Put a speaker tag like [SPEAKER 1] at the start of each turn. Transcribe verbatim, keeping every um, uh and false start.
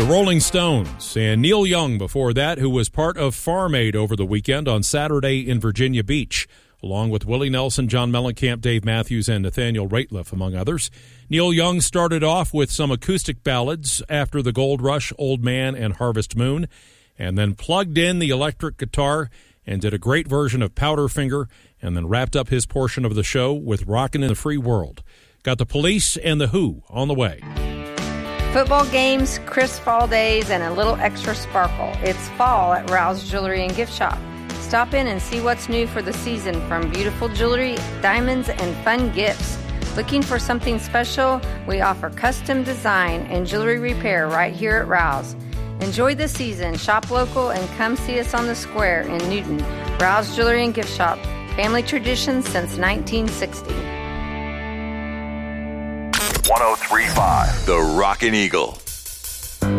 [SPEAKER 1] The Rolling Stones, and Neil Young before that, who was part of Farm Aid over the weekend on Saturday in Virginia Beach, along with Willie Nelson, John Mellencamp, Dave Matthews, and Nathaniel Rateliff, among others. Neil Young started off with some acoustic ballads after the Gold Rush, Old Man, and Harvest Moon, and then plugged in the electric guitar and did a great version of Powderfinger, and then wrapped up his portion of the show with Rockin' in the Free World. Got the Police and the Who on the way.
[SPEAKER 2] Football games, crisp fall days, and a little extra sparkle. It's fall at Rouse Jewelry and Gift Shop. Stop in and see what's new for the season, from beautiful jewelry, diamonds, and fun gifts. Looking for something special? We offer custom design and jewelry repair right here at Rouse. Enjoy the season, shop local, and come see us on the square in Newton. Rouse Jewelry and Gift Shop, family tradition since nineteen sixty.
[SPEAKER 3] one oh three point five The Rockin' Eagle.